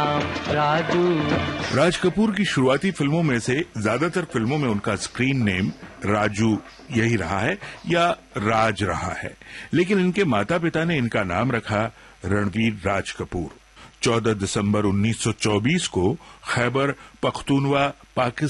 राजू। राज कपूर की शुरुआती फिल्मों में से ज्यादातर फिल्मों में उनका स्क्रीन नेम राजू यही रहा है या राज रहा है, लेकिन इनके माता पिता ने इनका नाम रखा रणवीर राज कपूर। 14 दिसंबर 1924 को खैबर पख्तूनवा पाकिस्तान